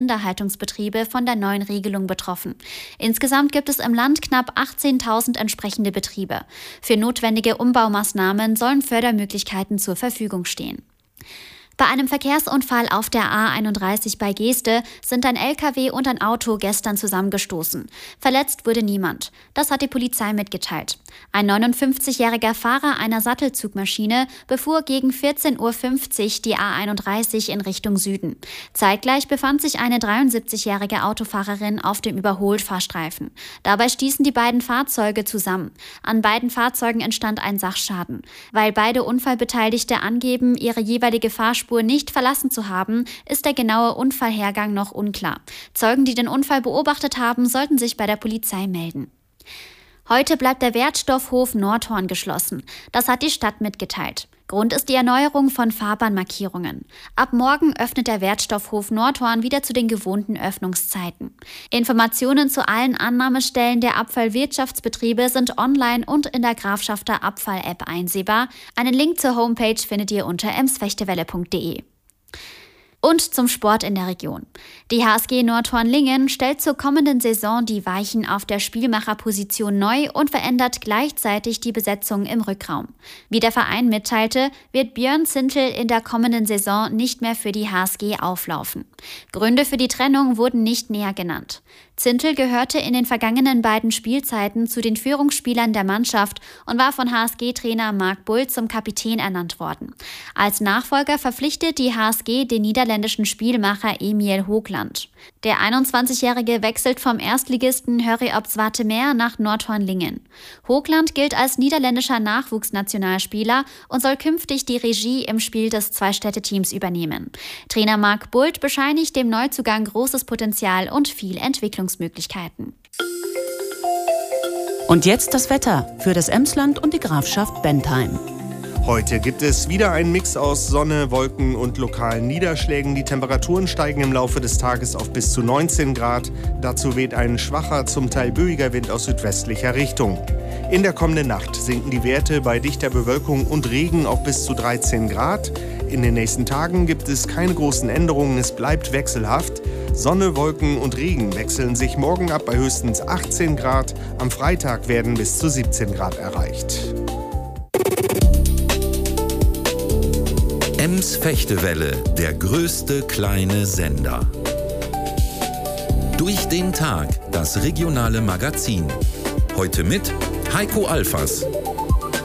Rinderhaltungsbetriebe von der neuen Regelung betroffen. Insgesamt gibt es im Land knapp 18.000 entsprechende Betriebe. Für notwendige Umbaumaßnahmen sollen Fördermöglichkeiten zur Verfügung stehen. Bei einem Verkehrsunfall auf der A31 bei Geeste sind ein LKW und ein Auto gestern zusammengestoßen. Verletzt wurde niemand. Das hat die Polizei mitgeteilt. Ein 59-jähriger Fahrer einer Sattelzugmaschine befuhr gegen 14:50 Uhr die A31 in Richtung Süden. Zeitgleich befand sich eine 73-jährige Autofahrerin auf dem Überholfahrstreifen. Dabei stießen die beiden Fahrzeuge zusammen. An beiden Fahrzeugen entstand ein Sachschaden. Weil beide Unfallbeteiligte angeben, ihre jeweilige Fahrspur nicht verlassen zu haben, ist der genaue Unfallhergang noch unklar. Zeugen, die den Unfall beobachtet haben, sollten sich bei der Polizei melden. Heute bleibt der Wertstoffhof Nordhorn geschlossen. Das hat die Stadt mitgeteilt. Grund ist die Erneuerung von Fahrbahnmarkierungen. Ab morgen öffnet der Wertstoffhof Nordhorn wieder zu den gewohnten Öffnungszeiten. Informationen zu allen Annahmestellen der Abfallwirtschaftsbetriebe sind online und in der Grafschafter Abfall-App einsehbar. Einen Link zur Homepage findet ihr unter emsfechtewelle.de. Und zum Sport in der Region. Die HSG Nordhorn-Lingen stellt zur kommenden Saison die Weichen auf der Spielmacherposition neu und verändert gleichzeitig die Besetzung im Rückraum. Wie der Verein mitteilte, wird Björn Zintel in der kommenden Saison nicht mehr für die HSG auflaufen. Gründe für die Trennung wurden nicht näher genannt. Zintel gehörte in den vergangenen beiden Spielzeiten zu den Führungsspielern der Mannschaft und war von HSG-Trainer Marc Bull zum Kapitän ernannt worden. Als Nachfolger verpflichtet die HSG den niederländischen Spielmacher Emil Hoogland. Der 21-Jährige wechselt vom Erstligisten Hurry Up Zwartemeer nach Nordhorn-Lingen. Hoogland gilt als niederländischer Nachwuchsnationalspieler und soll künftig die Regie im Spiel des Zwei-Städte-Teams übernehmen. Trainer Marc Bult bescheinigt dem Neuzugang großes Potenzial und viel Entwicklungsmöglichkeiten. Und jetzt das Wetter für das Emsland und die Grafschaft Bentheim. Heute gibt es wieder einen Mix aus Sonne, Wolken und lokalen Niederschlägen. Die Temperaturen steigen im Laufe des Tages auf bis zu 19 Grad. Dazu weht ein schwacher, zum Teil böiger Wind aus südwestlicher Richtung. In der kommenden Nacht sinken die Werte bei dichter Bewölkung und Regen auf bis zu 13 Grad. In den nächsten Tagen gibt es keine großen Änderungen, es bleibt wechselhaft. Sonne, Wolken und Regen wechseln sich morgen ab bei höchstens 18 Grad. Am Freitag werden bis zu 17 Grad erreicht. Ems-Fechtewelle, der größte kleine Sender. Durch den Tag, das regionale Magazin. Heute mit Heiko Alfers.